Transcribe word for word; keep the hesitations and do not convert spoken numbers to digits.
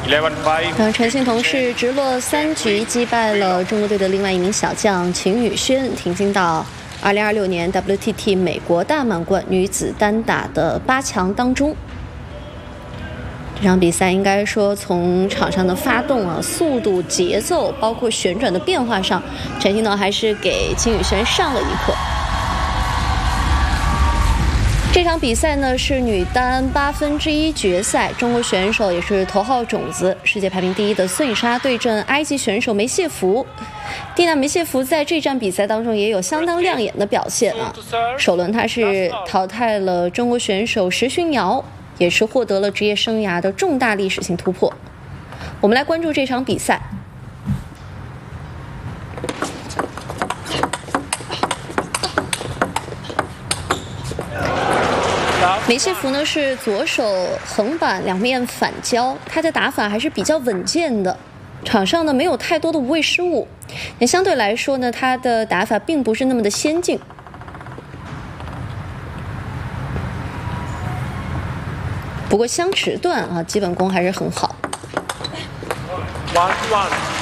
呃，陈幸同是直落三局击败了中国队的另外一名小将秦宇轩，挺进到二零二六年 W T T 美国大满贯女子单打的八强当中。这场比赛应该说从场上的发动啊、速度、节奏，包括旋转的变化上，陈幸同还是给秦宇轩上了一课。这场比赛呢是女单八分之一决赛，中国选手也是头号种子，世界排名第一的孙颖莎对阵埃及选手梅谢弗。蒂娜梅谢弗在这场比赛当中也有相当亮眼的表现啊，首轮她是淘汰了中国选手石勋瑶，也是获得了职业生涯的重大历史性突破。我们来关注这场比赛。梅谢弗呢是左手横板两面反交，他的打法还是比较稳健的，场上呢没有太多的无谓失误，也相对来说呢他的打法并不是那么的先进。不过相持段啊基本功还是很好。One, one.